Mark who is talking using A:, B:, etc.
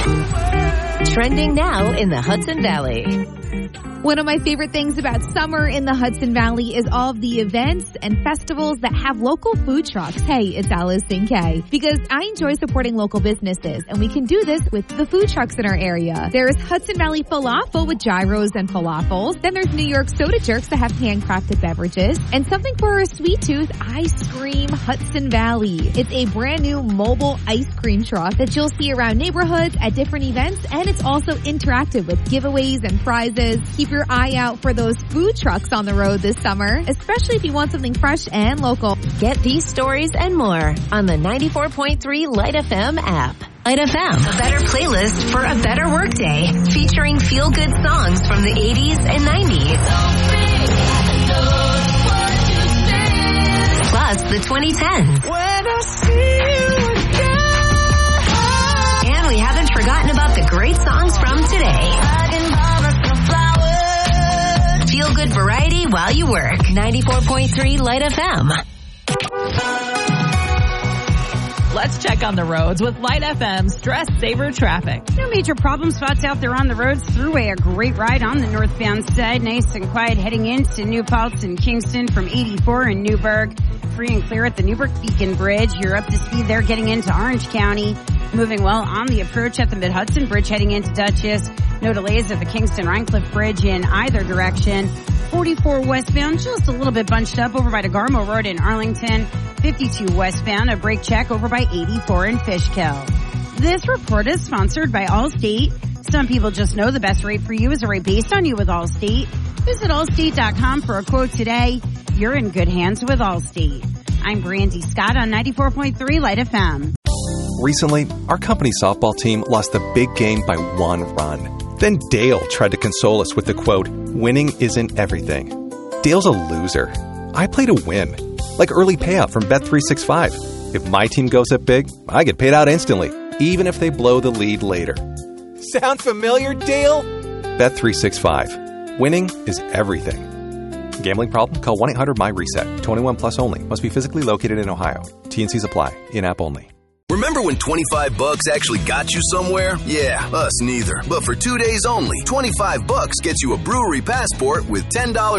A: Trending now in the Hudson Valley.
B: One of my favorite things about summer in the Hudson Valley is all of the events and festivals that have local food trucks. Hey, it's Alice Kay. Because I enjoy supporting local businesses, and we can do this with the food trucks in our area. There's Hudson Valley Falafel with gyros and falafels. Then there's New York Soda Jerks that have handcrafted beverages. And something for a sweet tooth, Ice Cream Hudson Valley. It's a brand new mobile ice cream truck that you'll see around neighborhoods at different events, and it's also interactive with giveaways and prizes. Keep your eye out for those food trucks on the road this summer, especially if you want something fresh and local.
A: Get these stories and more on the 94.3 Light FM app. Light FM, a better playlist for a better workday, featuring feel-good songs from the 80s and 90s. Plus the 2010s. And we haven't forgotten about the great songs from today. Feel good variety while you work. 94.3 Light FM.
C: Let's check on the roads with Light FM Stress Saver Traffic.
D: No major problem spots out there on the roads. Thruway, a great ride on the northbound side. Nice and quiet heading into New Paltz and Kingston from 84 in Newburgh. Free and clear at the Newburgh Beacon Bridge. You're up to speed there getting into Orange County. Moving well on the approach at the Mid-Hudson Bridge heading into Dutchess. No delays at the Kingston-Rhinecliff Bridge in either direction. 44 westbound, just a little bit bunched up over by DeGarmo Road in Arlington. 52 westbound, a brake check over by 84 in Fishkill. This report is sponsored by Allstate. Some people just know the best rate for you is a rate based on you with Allstate. Visit Allstate.com for a quote today. You're in good hands with Allstate. I'm Brandy Scott on 94.3 Light FM.
E: Recently, our company softball team lost the big game by 1 run. Then Dale tried to console us with the quote, "Winning isn't everything." Dale's a loser. I play to win. Like early payout from Bet365. If my team goes up big, I get paid out instantly, even if they blow the lead later. Sound familiar, Dale? Bet365. Winning is everything. Gambling problem? Call 1-800-MY-RESET. 21 plus only. Must be physically located in Ohio. T&Cs apply. In-app only.
F: Remember when $25 actually got you somewhere? Yeah, us neither. But for 2 days only, $25 gets you a brewery passport with $10